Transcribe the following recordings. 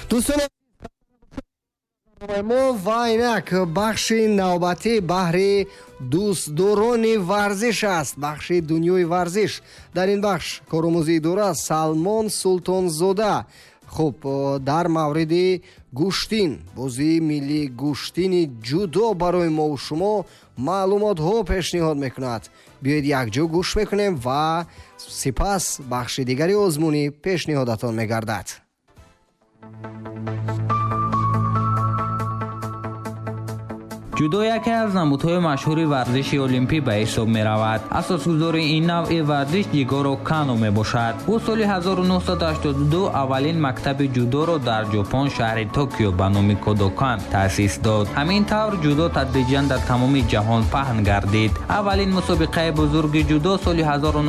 دوستان ما وайнак бахши навбатӣ баҳри дӯстдорони варзиш аст, бахши дунёи варзиш. дар ин бахш коромӯзии идора Салмон Султонзода хуб дар мавриди гӯштин, бозии миллии гӯштини ҷудо барои мову шумо маълумотҳо пешниҳод мекунад. биёед якҷо гӯш мекунем ва сипас бахши дигари озмунӣ пешниҳодатон мегардад. ҷудо яке аз намудҳои машҳури варзиши олимпӣ ба ҳисоб меравад. асосгузори ин навъи варзиш Ҷиgoро Кано мебошад. ӯ соли 1982 аввалин мактаби ҷудоро дар ҷопон шаҳри Токио ба номи Кодокан таъсис дод. ҳамин тавр ҷудо тадриҷан дар тамоми ҷаҳон паҳн гардид. аввалин мусобиқаи бузурги ҷудо соли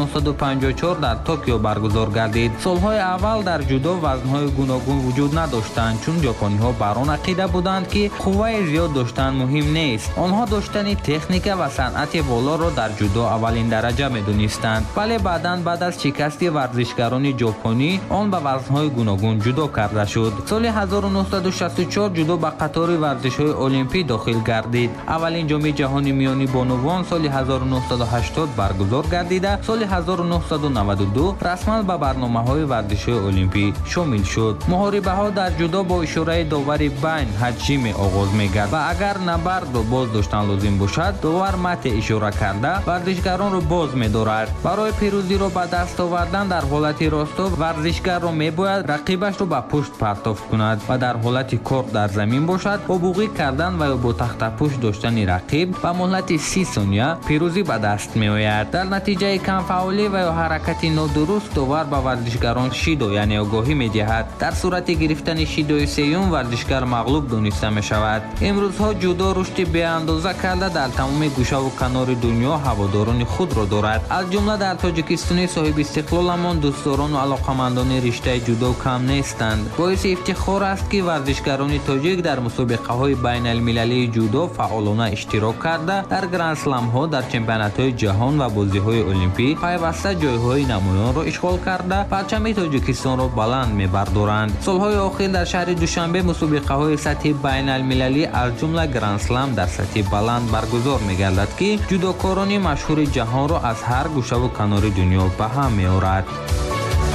1954 дар Токио баргузор гардид. солҳои аввал дар ҷудо вазнҳои гуногун вуҷуд надоштанд, чун ҷопониҳо бар он ақида буданд ки қувваи зиёд доштан муҳим нест. онҳо доштани техника ва санъати болоро дар ҷудо аввалин дараҷа медонистанд. вале баъдан баъд аз шикасти варзишгарони ҷопонӣ он ба вазнҳои гуногун ҷудо карда шуд. соли 1964 ҷудо ба қатори варзишҳои олимпӣ дохил гардид. аввалин ҷоми ҷаҳони миёни бонувон соли 1980 баргузор гардида соли 1992 расман ба барномаҳои варзишҳои олимпӣ шомил шуд. муҳорибаҳо дар ҷудо бо ишораи довари байн ҳаҷиме оғоз мегардад ва агар набардро боз доштан лозим бошад, довар мате ишора карда варзишгаронро боз медорад. барои пирӯзиро ба даст овардан дар ҳолати росто варзишгарро мебояд рақибашро ба пушт партоф кунад ва дар ҳолати кор дар замин бошад бо буғӣ кардан ва ё бо тахтапушт доштани рақиб ба муҳлати 30 сония пирӯзӣ ба даст меояд. дар натиҷаи камфаъолӣ ва ё ҳаракати нодуруст довар ба варзишгарон шидо яъне огоҳӣ медиҳад. дар сурати гирифтани шидои сеюм варзишгар мағлуб дониста мешавад. имрӯзҳо ҷудо рушди беандоза карда дар тамоми гӯшаву канори дунё ҳаводорони худро дорад. аз ҷумла дар тоҷикистони соҳибистиқлоламон дӯстдорону алоқамандони риштаи ҷудо кам нестанд. боиси ифтихор аст ки варзишгарони тоҷик дар мусобиқаҳои байналмилалии ҷудо фаъолона иштирок карда дар гранд-сламҳо, дар чемпионатҳои ҷаҳон ва бозиҳои олимпӣ пайваста ҷойҳои намоёнро ишғол карда парчами тоҷикистонро баланд мебардоранд. солҳои охир дар шаҳри душанбе мусобиқаҳои сатҳи байналмилалӣ аз ҷумла гранд-слам дар сатҳи баланд баргузор мегардад ки ҷудокорони машҳури ҷаҳонро аз ҳар гӯшаву канори дунё ба ҳам меорад.